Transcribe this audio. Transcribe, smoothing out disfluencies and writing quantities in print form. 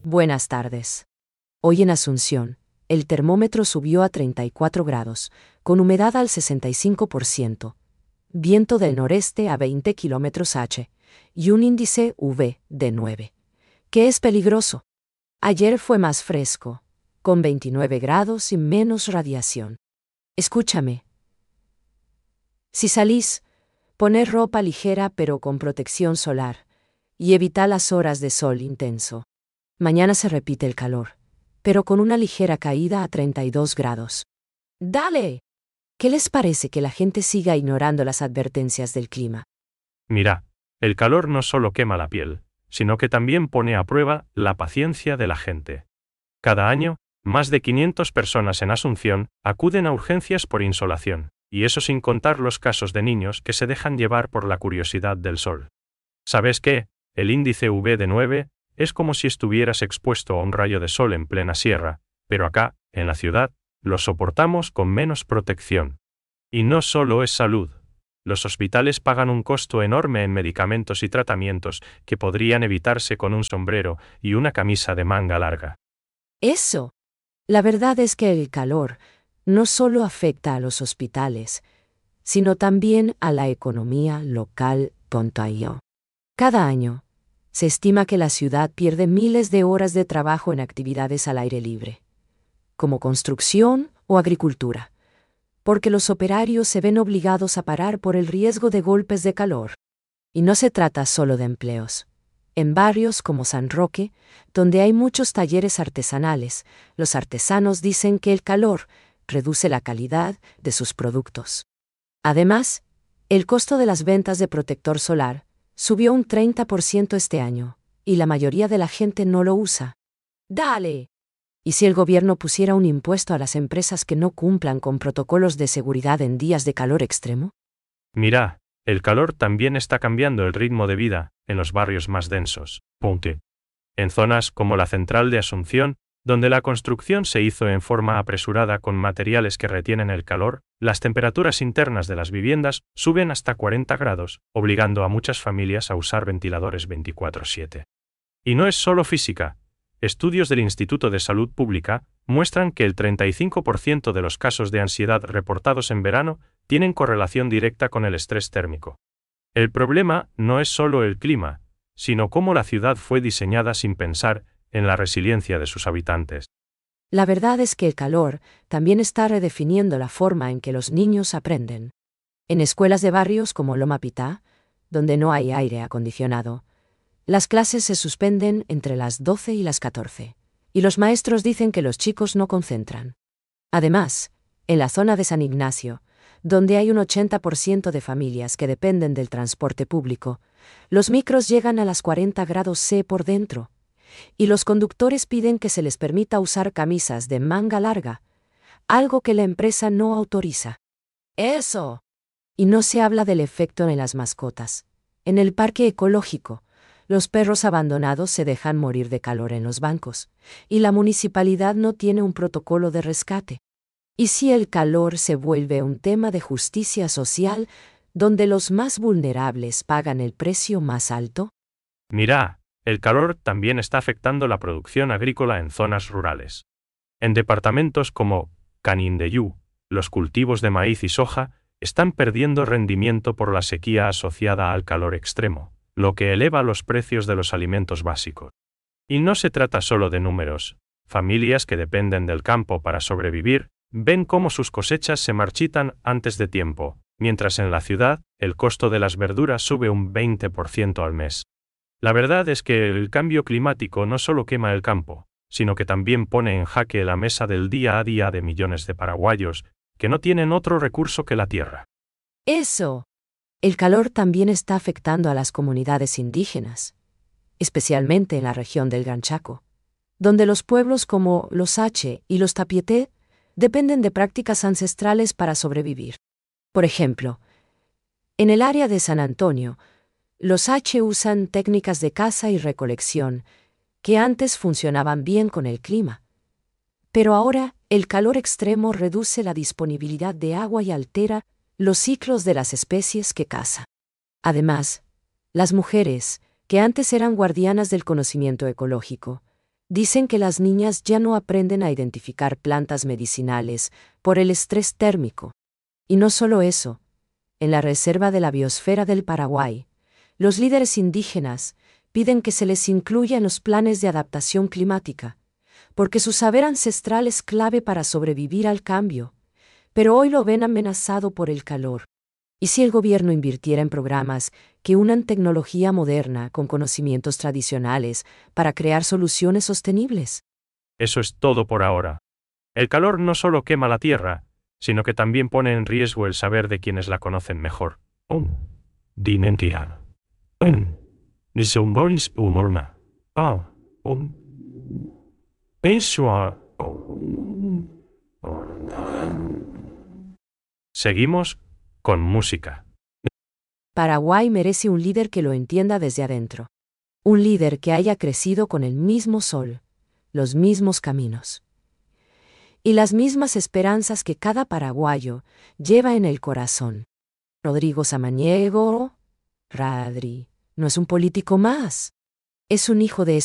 Buenas tardes. Hoy en Asunción, el termómetro subió a 34 grados, con humedad al 65%, viento del noreste a 20 km/h y un índice UV de 9, que es peligroso. Ayer fue más fresco, con 29 grados y menos radiación. Escúchame. Si salís, poner ropa ligera pero con protección solar y evita las horas de sol intenso. Mañana se repite el calor, pero con una ligera caída a 32 grados. ¡Dale! ¿Qué les parece que la gente siga ignorando las advertencias del clima? Mira, el calor no solo quema la piel, sino que también pone a prueba la paciencia de la gente. Cada año, más de 500 personas en Asunción acuden a urgencias por insolación, y eso sin contar los casos de niños que se dejan llevar por la curiosidad del sol. ¿Sabes qué? El índice UV de 9 es como si estuvieras expuesto a un rayo de sol en plena sierra, pero acá, en la ciudad, lo soportamos con menos protección. Y no solo es salud. Los hospitales pagan un costo enorme en medicamentos y tratamientos que podrían evitarse con un sombrero y una camisa de manga larga. Eso. La verdad es que el calor no solo afecta a los hospitales, sino también a la economía local. Cada año, se estima que la ciudad pierde miles de horas de trabajo en actividades al aire libre, como construcción o agricultura, porque los operarios se ven obligados a parar por el riesgo de golpes de calor. Y no se trata solo de empleos. En barrios como San Roque, donde hay muchos talleres artesanales, los artesanos dicen que el calor reduce la calidad de sus productos. Además, el costo de las ventas de protector solar subió un 30% este año, y la mayoría de la gente no lo usa. ¡Dale! ¿Y si el gobierno pusiera un impuesto a las empresas que no cumplan con protocolos de seguridad en días de calor extremo? Mira, el calor también está cambiando el ritmo de vida en los barrios más densos. En zonas como la central de Asunción, donde la construcción se hizo en forma apresurada con materiales que retienen el calor, las temperaturas internas de las viviendas suben hasta 40 grados, obligando a muchas familias a usar ventiladores 24/7. Y no es solo física. Estudios del Instituto de Salud Pública muestran que el 35% de los casos de ansiedad reportados en verano tienen correlación directa con el estrés térmico. El problema no es solo el clima, sino cómo la ciudad fue diseñada sin pensar en la resiliencia de sus habitantes. La verdad es que el calor también está redefiniendo la forma en que los niños aprenden. En escuelas de barrios como Loma Pitá, donde no hay aire acondicionado, las clases se suspenden entre las 12 y las 14, y los maestros dicen que los chicos no concentran. Además, en la zona de San Ignacio, donde hay un 80% de familias que dependen del transporte público, los micros llegan a las 40 grados C por dentro, y los conductores piden que se les permita usar camisas de manga larga, algo que la empresa no autoriza. ¡Eso! Y no se habla del efecto en las mascotas. En el parque ecológico, los perros abandonados se dejan morir de calor en los bancos, y la municipalidad no tiene un protocolo de rescate. ¿Y si el calor se vuelve un tema de justicia social, donde los más vulnerables pagan el precio más alto? Mira, el calor también está afectando la producción agrícola en zonas rurales. En departamentos como Canindeyú, los cultivos de maíz y soja están perdiendo rendimiento por la sequía asociada al calor extremo, lo que eleva los precios de los alimentos básicos. Y no se trata solo de números. Familias que dependen del campo para sobrevivir ven cómo sus cosechas se marchitan antes de tiempo, mientras en la ciudad el costo de las verduras sube un 20% al mes. La verdad es que el cambio climático no solo quema el campo, sino que también pone en jaque la mesa del día a día de millones de paraguayos que no tienen otro recurso que la tierra. Eso. El calor también está afectando a las comunidades indígenas, especialmente en la región del Gran Chaco, donde los pueblos como los H y los Tapieté dependen de prácticas ancestrales para sobrevivir. Por ejemplo, en el área de San Antonio, los H usan técnicas de caza y recolección que antes funcionaban bien con el clima. Pero ahora, el calor extremo reduce la disponibilidad de agua y altera los ciclos de las especies que caza. Además, las mujeres, que antes eran guardianas del conocimiento ecológico, Dicen que las niñas ya no aprenden a identificar plantas medicinales por el estrés térmico. Y no solo eso, en la Reserva de la Biosfera del Paraguay, los líderes indígenas piden que se les incluya en los planes de adaptación climática, porque su saber ancestral es clave para sobrevivir al cambio, pero hoy lo ven amenazado por el calor. ¿Y si el gobierno invirtiera en programas que unan tecnología moderna con conocimientos tradicionales para crear soluciones sostenibles? Eso es todo por ahora. El calor no solo quema la tierra, sino que también pone en riesgo el saber de quienes la conocen mejor. Seguimos con música. Paraguay merece un líder que lo entienda desde adentro. Un líder que haya crecido con el mismo sol, los mismos caminos y las mismas esperanzas que cada paraguayo lleva en el corazón. Rodrigo Samaniego, Radri, no es un político más. Es un hijo de